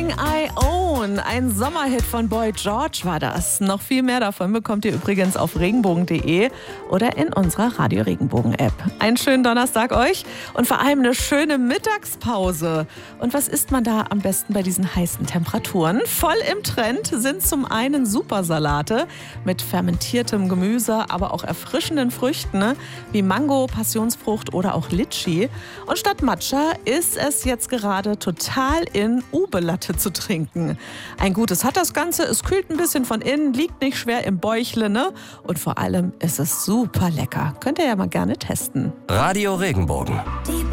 Everything I Own. Ein Sommerhit von Boy George war das. Noch viel mehr davon bekommt ihr übrigens auf regenbogen.de oder in unserer Radio Regenbogen App. Einen schönen Donnerstag euch und vor allem eine schöne Mittagspause. Und was isst man da am besten bei diesen heißen Temperaturen? Voll im Trend sind zum einen Supersalate mit fermentiertem Gemüse, aber auch erfrischenden Früchten wie Mango, Passionsfrucht oder auch Litschi. Und statt Matcha ist es jetzt gerade total in Ube-Latte zu trinken. Ein Gutes hat das Ganze, es kühlt ein bisschen von innen, liegt nicht schwer im Bäuchle, ne? Und vor allem ist es super lecker. Könnt ihr ja mal gerne testen. Radio Regenbogen. Die